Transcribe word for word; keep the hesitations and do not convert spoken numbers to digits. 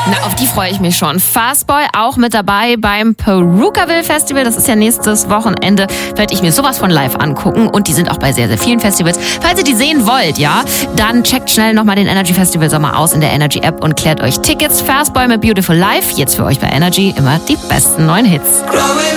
Na, auf die freue ich mich schon. Fastboy auch mit dabei beim Perukaville Festival. Das ist ja nächstes Wochenende. Werde ich mir sowas von live angucken. Und die sind auch bei sehr, sehr vielen Festivals. Falls ihr die sehen wollt, ja, dann checkt schnell nochmal den Energy Festival Sommer aus in der Energy App und klärt euch Tickets. Fastboy mit Beautiful Life. Jetzt für euch bei Energy immer die besten neuen Hits.